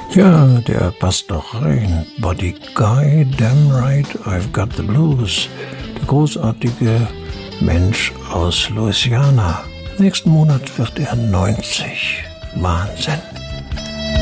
Ja, der passt doch rein. Buddy Guy, damn right, I've got the blues. Der großartige Mensch aus Louisiana. Nächsten Monat wird er 90. Wahnsinn.